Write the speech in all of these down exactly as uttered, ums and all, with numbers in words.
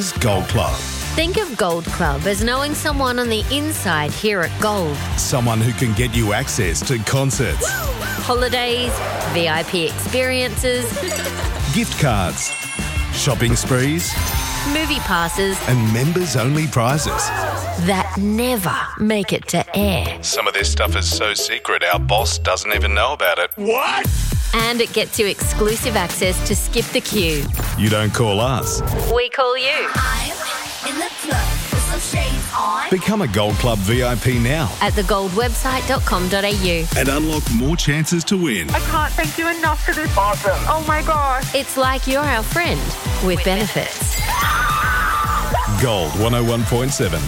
Gold Club. Think of Gold Club as knowing someone on the inside here at Gold. Someone who can get you access to concerts, holidays, V I P experiences, gift cards, shopping sprees, movie passes, and members-only prizes that never make it to air. Some of this stuff is so secret our boss doesn't even know about it. What? And it gets you exclusive access to skip the queue. You don't call us. We call you. I'm in the club with some shades on. Become a Gold Club V I P now At the gold website dot com dot a u. and unlock more chances to win. I can't thank you enough for this. Awesome. Oh my gosh. It's like you're our friend with benefits. Gold one oh one point seven.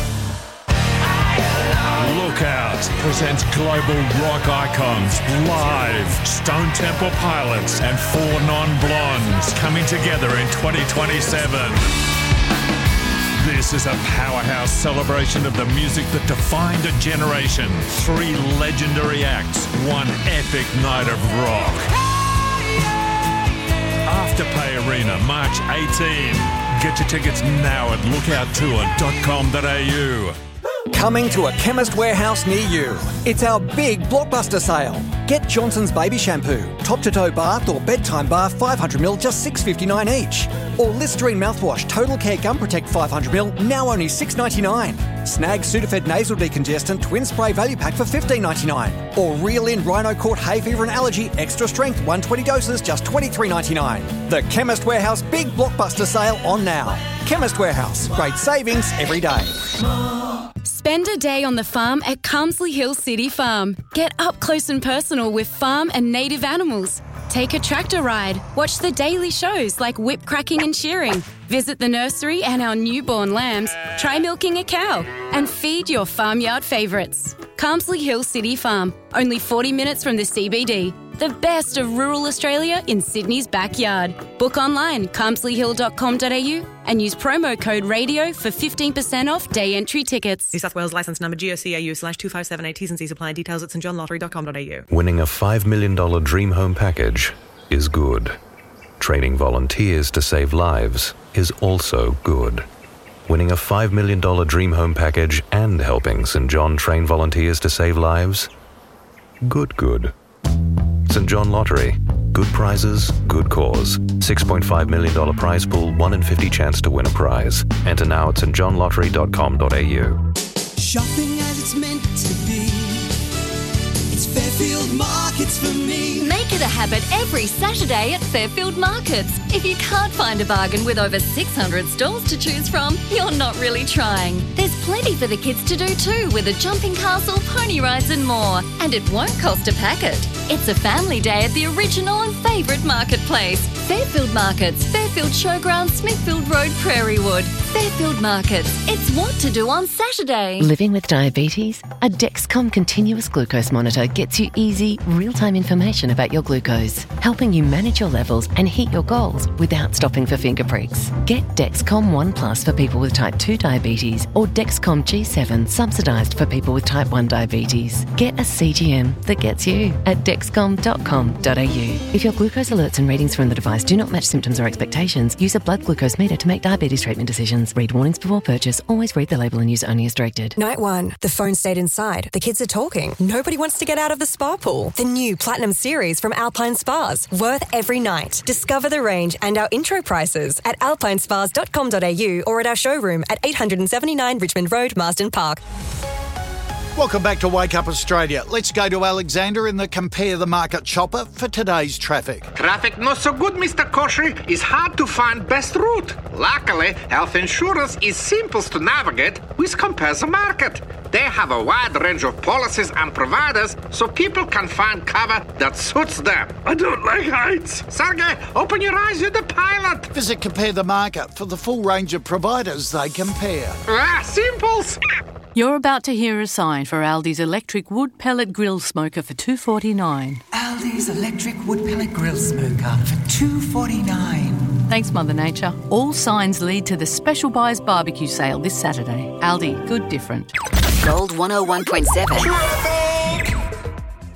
Lookout presents global rock icons live. Stone Temple Pilots and Four Non-Blondes coming together in twenty twenty-seven. This is a powerhouse celebration of the music that defined a generation. Three legendary acts, one epic night of rock. Afterpay Arena, March eighteenth. Get your tickets now at lookout tour dot com dot a u. Coming to a Chemist Warehouse near you. It's our big blockbuster sale. Get Johnson's Baby Shampoo, top-to-toe bath or bedtime bath five hundred milliliters, just six dollars fifty-nine each. Or Listerine mouthwash, Total Care Gum Protect five hundred milliliters, now only six dollars ninety-nine. Snag Sudafed Nasal Decongestant Twin Spray Value Pack for fifteen dollars ninety-nine. Or Reel In Rhino Court Hay Fever and Allergy Extra Strength one hundred twenty doses, just twenty-three dollars ninety-nine. The Chemist Warehouse Big Blockbuster Sale on now. Chemist Warehouse, great savings every day. Spend a day on the farm at Carmsley Hill City Farm. Get up close and personal with farm and native animals. Take a tractor ride. Watch the daily shows like whip cracking and shearing. Visit the nursery and our newborn lambs. Try milking a cow and feed your farmyard favourites. Carmsley Hill City Farm, only forty minutes from the C B D. The best of rural Australia in Sydney's backyard. Book online, carmsley hill dot com dot a u and use promo code RADIO for fifteen percent off day entry tickets. New South Wales licence number G O C A U slash two five seven eight. T's and C's apply. Details at st john lottery dot com dot a u. Winning a five million dollars Dream Home package is good. Training volunteers to save lives is also good. Winning a five million dollars Dream Home package and helping St John train volunteers to save lives? Good, good. St John Lottery. Good prizes, good cause. six point five million dollars prize pool, one in fifty chance to win a prize. Enter now at st john lottery dot com dot a u. Shopping as it's meant to be. It's Fairfield Markets for me. Make it a habit every Saturday at Fairfield Markets. If you can't find a bargain with over six hundred stalls to choose from, you're not really trying. There's plenty for the kids to do too, with a jumping castle, pony rides and more. And it won't cost a packet. It's a family day at the original and favourite marketplace. Fairfield Markets, Fairfield Showground, Smithfield Road, Prairie Wood. Fairfield Markets. It's what to do on Saturday. Living with diabetes? A Dexcom continuous glucose monitor gets you easy, real-time information about your glucose, helping you manage your levels and hit your goals without stopping for finger pricks. Get Dexcom One Plus for people with type two diabetes or Dexcom G seven subsidised for people with type one diabetes. Get a C G M that gets you at dexcom dot com dot a u. If your glucose alerts and readings from the device do not match symptoms or expectations, use a blood glucose meter to make diabetes treatment decisions. Read warnings before purchase. Always read the label and use only as directed. Night one. The phone stayed inside. The kids are talking. Nobody wants to get out of the spa pool. The new Platinum Series from Alpine Spas. Worth every night. Discover the range and our intro prices at alpine spas dot com dot a u or at our showroom at eight seventy-nine Richmond Road, Marsden Park. Welcome back to Wake Up Australia. Let's go to Alexander in the Compare the Market chopper for today's traffic. Traffic not so good, Mister Koshy. It's hard to find best route. Luckily, health insurance is simple to navigate with Compare the Market. They have a wide range of policies and providers so people can find cover that suits them. I don't like heights. Sergey, open your eyes, you're the pilot. Visit Compare the Market for the full range of providers they compare. Ah, simples. You're about to hear a sign for Aldi's electric wood pellet grill smoker for two dollars forty-nine. Aldi's electric wood pellet grill smoker for two dollars forty-nine. Thanks, Mother Nature. All signs lead to the Special Buys barbecue sale this Saturday. Aldi, good different. Gold one oh one point seven.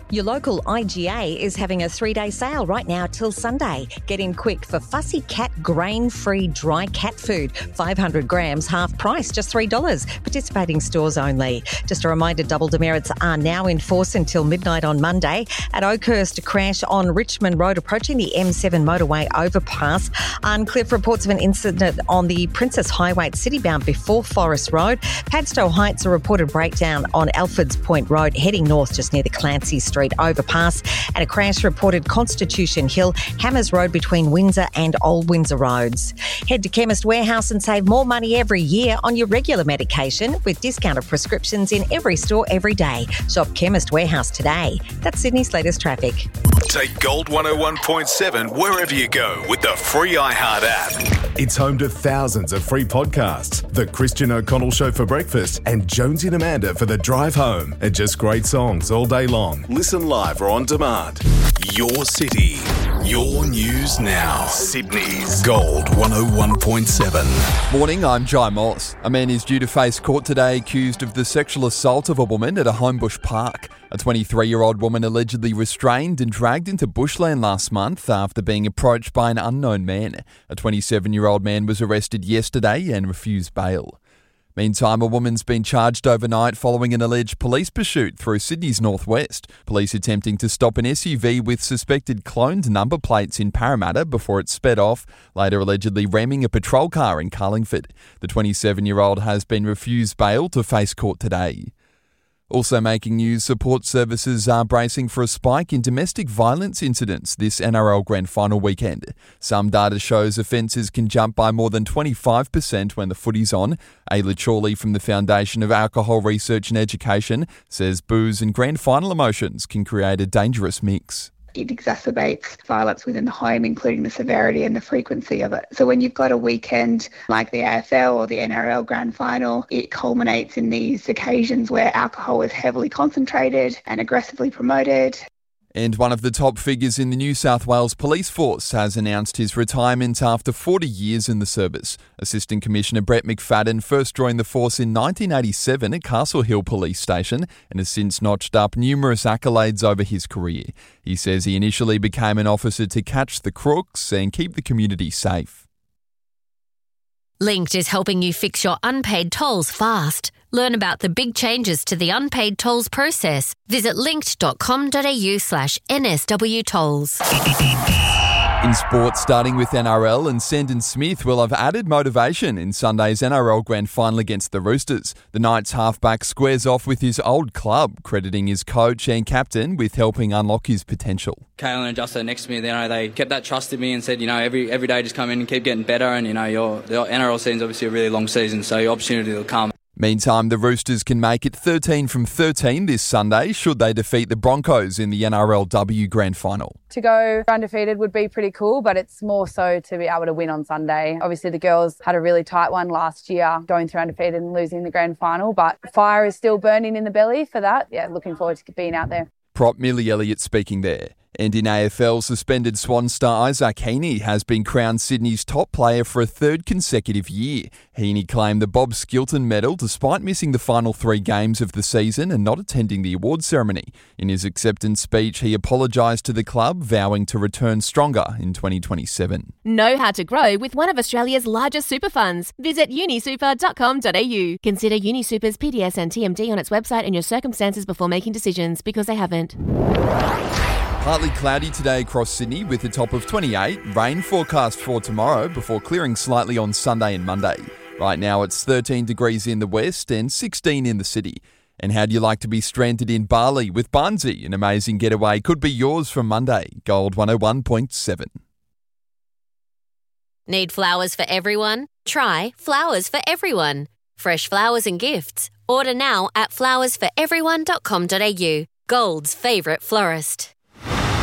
Your local I G A is having a three-day sale right now till Sunday. Get in quick for Fussy Cat grain-free dry cat food. five hundred grams, half price, just three dollars. Participating stores only. Just a reminder, double demerits are now in force until midnight on Monday. At Oakhurst, crash on Richmond Road approaching the M seven motorway overpass. Arncliffe reports of an incident on the Princess Highway at Citybound before Forest Road. Padstow Heights, a reported breakdown on Alfords Point Road heading north just near the Clancy Street overpass, and a crash reported Constitution Hill, Hammers Road between Windsor and Old Windsor Roads. Head to Chemist Warehouse and save more money every year on your regular medication with discounted prescriptions in every store every day. Shop Chemist Warehouse today. That's Sydney's latest traffic. Take Gold one oh one point seven wherever you go with the free iHeart app. It's home to thousands of free podcasts. The Christian O'Connell Show for breakfast and Jonesy and Amanda for the drive home. And just great songs all day long. Listen live or on demand. Your city, your news now. Sydney's Gold one oh one point seven. Morning, I'm Jai Moss. A man is due to face court today accused of the sexual assault of a woman at a Homebush park. A twenty-three-year-old woman allegedly restrained and dragged into bushland last month after being approached by an unknown man. A twenty-seven-year-old man was arrested yesterday and refused bail. Meantime, a woman's been charged overnight following an alleged police pursuit through Sydney's northwest. Police attempting to stop an S U V with suspected cloned number plates in Parramatta before it sped off, later allegedly ramming a patrol car in Carlingford. The twenty-seven-year-old has been refused bail to face court today. Also making news, support services are bracing for a spike in domestic violence incidents this N R L Grand Final weekend. Some data shows offences can jump by more than twenty-five percent when the footy's on. Ayla Chorley from the Foundation of Alcohol Research and Education says booze and grand final emotions can create a dangerous mix. It exacerbates violence within the home, including the severity and the frequency of it. So when you've got a weekend like the A F L or the N R L Grand Final, it culminates in these occasions where alcohol is heavily concentrated and aggressively promoted. And one of the top figures in the New South Wales Police Force has announced his retirement after forty years in the service. Assistant Commissioner Brett McFadden first joined the force in nineteen eighty-seven at Castle Hill Police Station and has since notched up numerous accolades over his career. He says he initially became an officer to catch the crooks and keep the community safe. Linked is helping you fix your unpaid tolls fast. Learn about the big changes to the unpaid tolls process. Visit linkt.com.au slash NSW tolls. In sports, starting with N R L, and Sandon Smith will have added motivation in Sunday's N R L Grand Final against the Roosters. The Knights halfback squares off with his old club, crediting his coach and captain with helping unlock his potential. Kalen and Justo next to me, you know, they kept that trust in me and said, you know, every every day just come in and keep getting better. And, you know, your the N R L season's obviously a really long season, so your opportunity will come. Meantime, the Roosters can make it thirteen from thirteen this Sunday should they defeat the Broncos in the N R L W Grand Final. To go undefeated would be pretty cool, but it's more so to be able to win on Sunday. Obviously, the girls had a really tight one last year, going through undefeated and losing the Grand Final, but fire is still burning in the belly for that. Yeah, looking forward to being out there. Prop Millie Elliott speaking there. And in A F L, suspended Swan star Isaac Heaney has been crowned Sydney's top player for a third consecutive year. Heaney claimed the Bob Skilton medal despite missing the final three games of the season and not attending the awards ceremony. In his acceptance speech, he apologised to the club, vowing to return stronger in twenty twenty-seven. Know how to grow with one of Australia's largest super funds. Visit unisuper dot com dot a u. Consider UniSuper's P D S and T M D on its website and your circumstances before making decisions, because they haven't. Partly cloudy today across Sydney with a top of twenty-eight. Rain forecast for tomorrow before clearing slightly on Sunday and Monday. Right now it's thirteen degrees in the west and sixteen in the city. And how do you like to be stranded in Bali with Barnsey? An amazing getaway could be yours from Monday. Gold one oh one point seven. Need flowers for everyone? Try Flowers for Everyone. Fresh flowers and gifts. Order now at flowers for everyone dot com dot a u. Gold's favourite florist.